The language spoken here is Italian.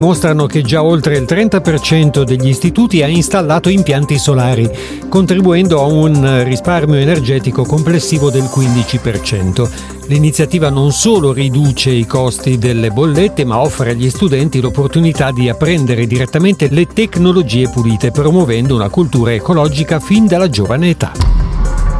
mostrano che già oltre il 30% degli istituti ha installato impianti solari, contribuendo a un risparmio energetico complessivo del 15%. L'iniziativa non solo riduce i costi delle bollette, ma offre agli studenti l'opportunità di apprendere direttamente le tecnologie pulite, promuovendo una cultura ecologica fin dalla giovane età.